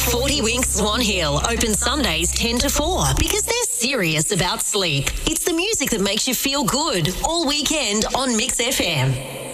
40 Winks Swan Hill open Sundays 10 to 4 because they're serious about sleep. It's the music that makes you feel good all weekend on Mix FM.